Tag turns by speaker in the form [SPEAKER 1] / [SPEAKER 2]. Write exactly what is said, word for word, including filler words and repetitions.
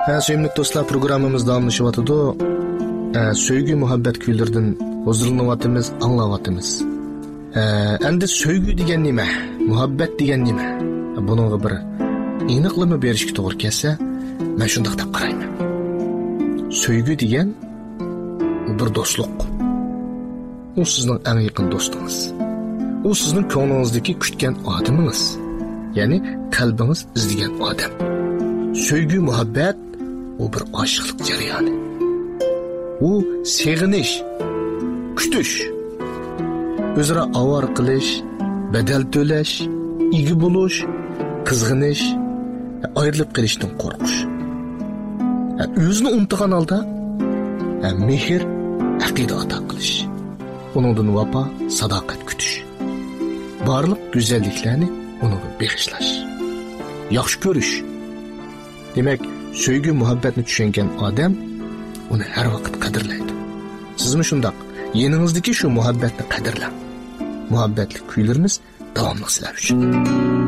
[SPEAKER 1] Ha, sevimli dostlar, programımız davamlaşıvatıdı. Ha, söygü muhabbet küylerinden huzurlanıvatımız, anlavatımız. Ha, endi söygü degen nime, muhabbet degen nime? Bununla bir aniqlama berishga to'g'ri kelsa, men shunday deb qarayman. Söygü degen bir do'stlik. U sizning eng yaqin do'stingiz. U sizning ko'nglingizdagi kutgan odamingiz. Ya'ni qalbingiz izlagan odam. Söygü muhabbet o bir aşıklık jarayoni. U seg'inish, kutish, o'zaro avar qilish, badal to'lash, igi bo'lish, qizg'inish, ayrilib qolishdan qo'rqish. O'zini unutgan holda mehr, aqida ato qilish. Uningdan vafo, sadoqat kutish. Barliq go'zalliklarni unga bag'ishlash. Yaxshi ko'rish. Demek, söygü muhabbetini tushungan odam uni har vaqt qadrlaydi. Sizmi shundoq? Yeningizdagi shu muhabbetni qadrlang. Muhabbetli kuylarimiz davomli sizlar uchun.